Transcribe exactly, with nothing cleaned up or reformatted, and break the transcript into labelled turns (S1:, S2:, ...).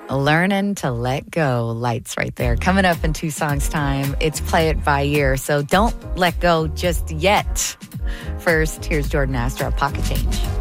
S1: Learning to let go. Lights right there. Coming up in two songs time, it's Play It By Ear. So don't let go just yet. First, here's Jordan Astor, Pocket Change.